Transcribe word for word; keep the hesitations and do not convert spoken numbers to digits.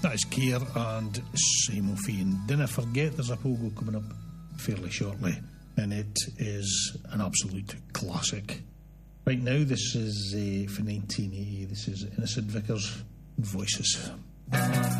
That is Keir and Simon Fian. Dinna forget there's a pogo coming up fairly shortly, and it is an absolute classic. Right now, this is uh, for nineteen eighty. This is Innocent Vickers, Voices.